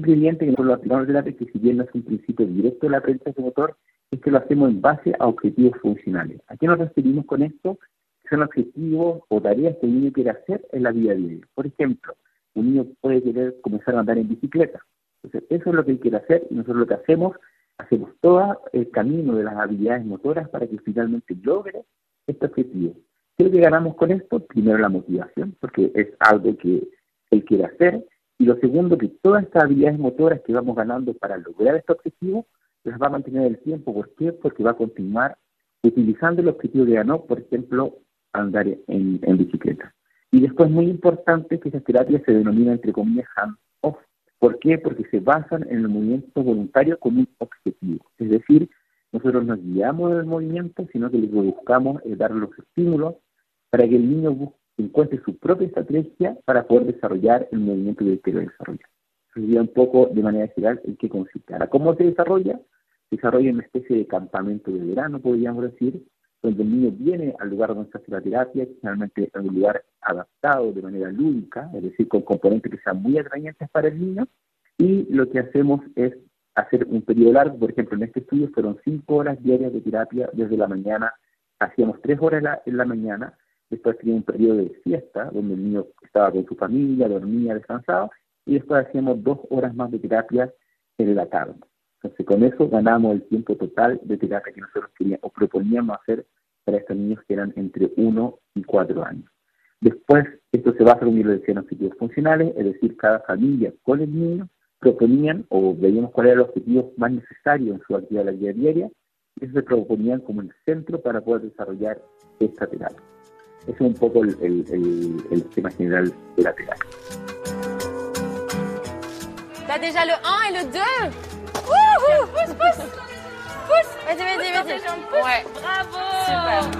evidente que nosotros lo aplicamos de terapia, que si bien no es un principio directo del aprendizaje motor, es que lo hacemos en base a objetivos funcionales. ¿A qué nos referimos con esto? Son objetivos o tareas que el niño quiere hacer en la vida diaria. Por ejemplo, un niño puede querer comenzar a andar en bicicleta. Entonces, eso es lo que él quiere hacer y nosotros lo que hacemos todo el camino de las habilidades motoras para que finalmente logre este objetivo. ¿Qué es lo que ganamos con esto? Primero, la motivación, porque es algo que él quiere hacer. Y lo segundo, que todas estas habilidades motoras que vamos ganando para lograr este objetivo, las va a mantener el tiempo. ¿Por qué? Porque va a continuar utilizando el objetivo que ganó, por ejemplo, andar en bicicleta. Y después, muy importante, que esas terapias se denominan, entre comillas, hands-off. ¿Por qué? Porque se basan en el movimiento voluntario con un objetivo. Es decir, nosotros nos guiamos en el movimiento, sino que lo que buscamos es dar los estímulos para que el niño encuentre su propia estrategia para poder desarrollar el movimiento que quiere desarrollar. Eso sería un poco, de manera general, en qué consiste. Ahora, ¿cómo se desarrolla? Se desarrolla en una especie de campamento de verano, podríamos decir, donde el niño viene al lugar donde se hace la terapia, que generalmente es un lugar adaptado de manera lúdica, es decir, con componentes que sean muy atrayentes para el niño, y lo que hacemos es hacer un periodo largo. Por ejemplo, en este estudio fueron 5 horas diarias de terapia desde la mañana, hacíamos 3 horas en la mañana, después tenía un periodo de siesta, donde el niño estaba con su familia, dormía, descansaba, y después hacíamos 2 horas más de terapia en la tarde. Entonces, con eso ganamos el tiempo total de terapia que nosotros queríamos o proponíamos hacer para estos niños que eran entre 1 y 4 años. Después, esto se basa, como yo lo decía, en objetivos funcionales, es decir, cada familia con el niño proponían o veíamos cuál era el objetivo más necesario en su actividad de la vida diaria, y eso se proponían como el centro para poder desarrollar esta terapia. Ese es un poco el tema general de la terapia. T'as déjà le 1 et le 2. Wouhou! Pousse, pousse! Pousse! Vas-y. Ouais. Bravo!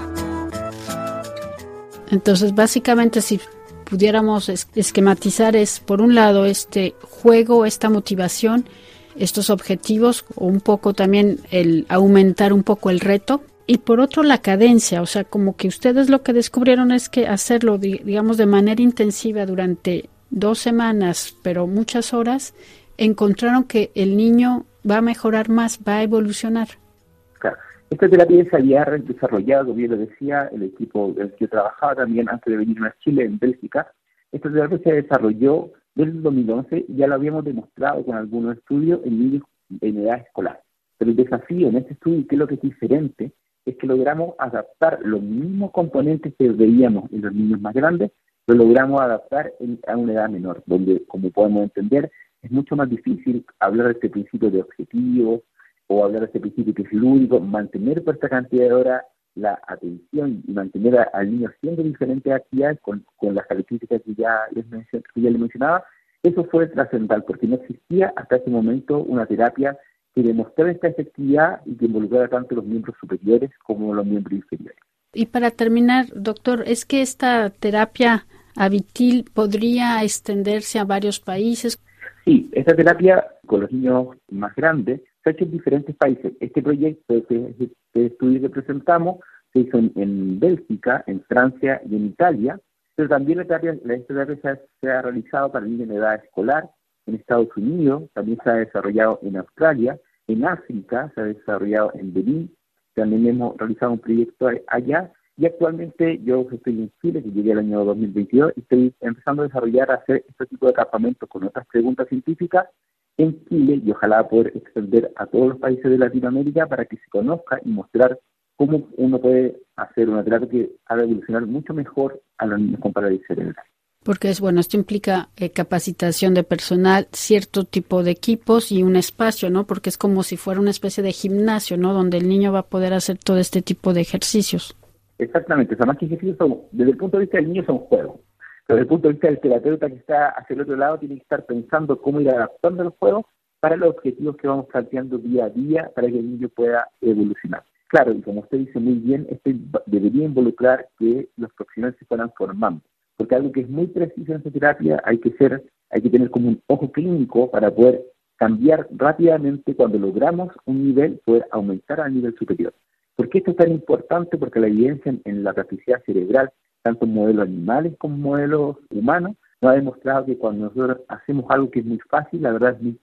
Super. Entonces, básicamente, si pudiéramos esquematizar, es por un lado este juego, esta motivación, estos objetivos, o un poco también el aumentar un poco el reto, y por otro la cadencia, o sea, como que ustedes lo que descubrieron es que hacerlo, digamos, de manera intensiva durante 2 semanas, pero muchas horas, encontraron que el niño va a mejorar más, va a evolucionar. Claro. Esta terapia se había desarrollado, como yo lo decía, el equipo del que yo trabajaba también antes de venir a Chile, en Bélgica. Esta terapia se desarrolló desde el 2011 y ya lo habíamos demostrado con algunos estudios en niños en edad escolar. Pero el desafío en este estudio, que es lo que es diferente, es que logramos adaptar los mismos componentes que veíamos en los niños más grandes, lo logramos adaptar a una edad menor, donde, como podemos entender, es mucho más difícil hablar de este principio de objetivos o hablar de este principio que es lúdico, mantener por esta cantidad de horas la atención y mantener al niño haciendo diferentes actividades con las características que ya les mencionaba. Eso fue trascendental porque no existía hasta ese momento una terapia que demostrara esta efectividad y que involucrara tanto los miembros superiores como los miembros inferiores. Y para terminar, doctor, ¿es que esta terapia Habitil podría extenderse a varios países? Sí, esta terapia con los niños más grandes se ha hecho en diferentes países. Este proyecto, este estudio que presentamos, se hizo en Bélgica, en Francia y en Italia, pero también esta terapia se ha realizado para niños en edad escolar, en Estados Unidos, también se ha desarrollado en Australia, en África, se ha desarrollado en Benín, también hemos realizado un proyecto allá, y actualmente yo estoy en Chile, que llegué el año 2022, y estoy empezando a desarrollar, a hacer este tipo de campamentos con otras preguntas científicas en Chile, y ojalá poder extender a todos los países de Latinoamérica para que se conozca y mostrar cómo uno puede hacer una terapia que haga evolucionar mucho mejor a los niños con parálisis cerebral. Porque esto implica capacitación de personal, cierto tipo de equipos y un espacio, ¿no? Porque es como si fuera una especie de gimnasio, ¿no? Donde el niño va a poder hacer todo este tipo de ejercicios. Exactamente, o sea, más que ejercicios, desde el punto de vista del niño son juegos. Pero desde el punto de vista del terapeuta que está hacia el otro lado, tiene que estar pensando cómo ir adaptando los juegos para los objetivos que vamos planteando día a día para que el niño pueda evolucionar. Claro, y como usted dice muy bien, esto debería involucrar que los profesionales se fueran formando. Porque algo que es muy preciso en esta terapia hay que tener como un ojo clínico para poder cambiar rápidamente cuando logramos un nivel, poder aumentar al nivel superior. ¿Por qué esto es tan importante? Porque la evidencia en la plasticidad cerebral, tanto en modelos animales como en modelos humanos, nos ha demostrado que cuando nosotros hacemos algo que es muy fácil, la verdad es muy